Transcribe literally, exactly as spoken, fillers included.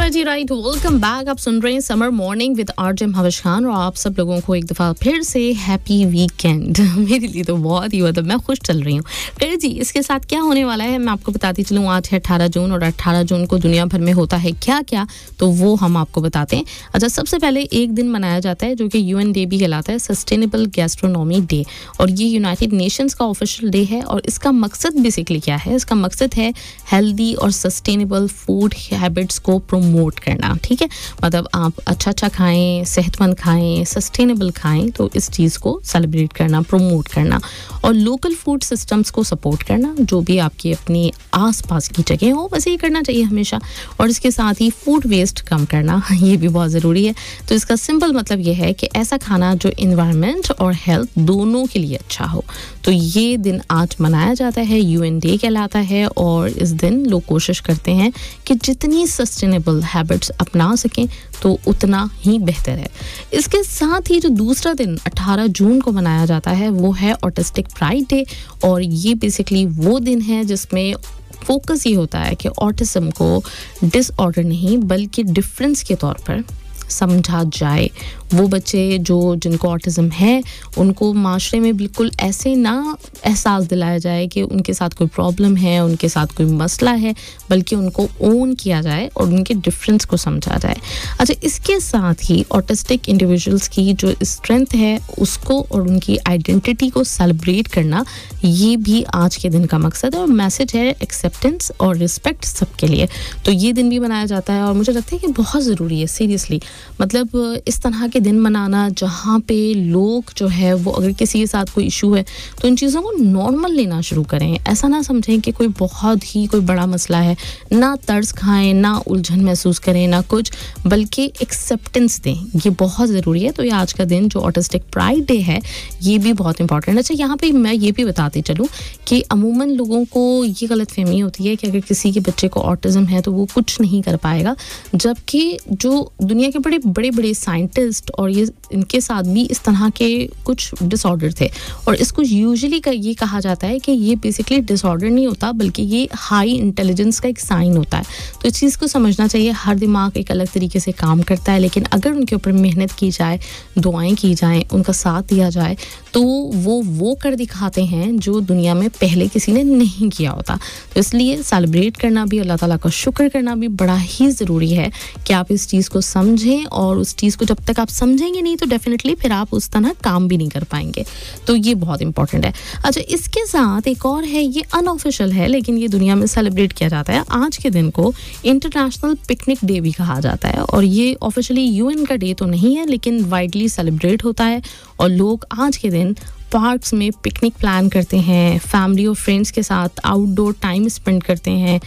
जी right, welcome back. आप सुन रहे हैं समर मॉर्निंग विद आरजेम हवश खान और आप सब लोगों को एक दफ़ा फिर से हैप्पी वीकेंड। मेरे लिए तो बहुत ही मतलब मैं खुश चल रही हूँ। फिर जी इसके साथ क्या होने वाला है मैं आपको बताती चलूँ। आज है अठारह जून और अठारह जून को दुनिया भर में होता है क्या क्या, तो वो हम आपको बताते हैं। अच्छा, सबसे पहले एक दिन मनाया जाता है जो कि यूएन डे भी कहलाता है, सस्टेनेबल गैस्ट्रोनॉमी डे, और ये यूनाइटेड नेशंस का ऑफिशियल डे है। और इसका मकसद बेसिकली क्या है? इसका मकसद है हेल्दी और सस्टेनेबल फूड हैबिट्स को प्रमोट करना। ठीक है, मतलब आप अच्छा अच्छा खाएं, सेहतमंद खाएं, सस्टेनेबल खाएं, तो इस चीज़ को सेलिब्रेट करना, प्रमोट करना, और लोकल फूड सिस्टम्स को सपोर्ट करना, जो भी आपकी अपनी आसपास की जगह हो बस ये करना चाहिए हमेशा। और इसके साथ ही फूड वेस्ट कम करना, ये भी बहुत ज़रूरी है। तो इसका सिंपल मतलब ये है कि ऐसा खाना जो इन्वायरमेंट और हेल्थ दोनों के लिए अच्छा हो। तो ये दिन आज मनाया जाता है, यूएन डे कहलाता है, और इस दिन लोग कोशिश करते हैं कि जितनी सस्टेनेबल हैबिट्स अपना सकें तो उतना ही बेहतर है। इसके साथ ही जो दूसरा दिन अठारह जून को मनाया जाता है वो है ऑटिस्टिक प्राइड डे, और ये बेसिकली वो दिन है जिसमें फोकस ये होता है कि ऑटिज्म को डिसऑर्डर नहीं बल्कि डिफरेंस के तौर पर समझा जाए। वो बच्चे जो जिनको ऑटिज्म है उनको माशरे में बिल्कुल ऐसे ना एहसास दिलाया जाए कि उनके साथ कोई प्रॉब्लम है, उनके साथ कोई मसला है, बल्कि उनको ओन किया जाए और उनके डिफरेंस को समझा जाए। अच्छा, इसके साथ ही ऑटिस्टिक इंडिविजुअल्स की जो स्ट्रेंथ है उसको और उनकी आइडेंटिटी को सेलिब्रेट करना, ये भी आज के दिन का मकसद है। और मैसेज है एक्सेप्टेंस और रिस्पेक्ट सबके लिए। तो ये दिन भी मनाया जाता है और मुझे लगता है कि बहुत ज़रूरी है सीरियसली। मतलब इस तरह के दिन मनाना जहाँ पे लोग जो है वो अगर किसी के साथ कोई इशू है तो इन चीज़ों को नॉर्मल लेना शुरू करें। ऐसा ना समझें कि कोई बहुत ही कोई बड़ा मसला है, ना तर्स खाएं, ना उलझन महसूस करें, ना कुछ, बल्कि एक्सेप्टेंस दें। ये बहुत ज़रूरी है। तो ये आज का दिन जो ऑटिस्टिक प्राइड डे है ये भी बहुत इंपॉर्टेंट है। अच्छा, यहाँ पे मैं ये भी बताती चलूँ कि अमूमन लोगों को ये गलतफहमी होती है कि अगर किसी के बच्चे को ऑटिज्म है तो वो कुछ नहीं कर पाएगा, जबकि जो दुनिया के बड़े बड़े बड़े साइंटिस्ट और ये इनके साथ भी इस तरह के कुछ डिसऑर्डर थे, और इसको यूजुअली का ये कहा जाता है कि ये बेसिकली डिसऑर्डर नहीं होता बल्कि ये हाई इंटेलिजेंस का एक साइन होता है। तो इस चीज़ को समझना चाहिए। हर दिमाग एक अलग तरीके से काम करता है, लेकिन अगर उनके ऊपर मेहनत की जाए, दुआएं की जाएं, उनका साथ दिया जाए, तो वो वो कर दिखाते हैं जो दुनिया में पहले किसी ने नहीं किया होता। तो इसलिए सेलिब्रेट करना भी, अल्लाह ताला का शुक्र करना भी बड़ा ही ज़रूरी है कि आप इस चीज़ को समझें, और उस चीज़ को जब तक आप समझेंगे नहीं तो डेफिनेटली फिर आप उस तरह काम भी नहीं कर पाएंगे। तो ये बहुत इंपॉर्टेंट है। अच्छा, इसके साथ एक और है, ये अनऑफिशियल है लेकिन ये दुनिया में सेलिब्रेट किया जाता है। आज के दिन को इंटरनेशनल पिकनिक डे भी कहा जाता है, और ये ऑफिशियली यूएन का डे तो नहीं है लेकिन वाइडली सेलिब्रेट होता है। और लोग आज के दिन पार्क्स में पिकनिक प्लान करते हैं, फैमिली और फ्रेंड्स के साथ आउटडोर टाइम स्पेंड करते हैं,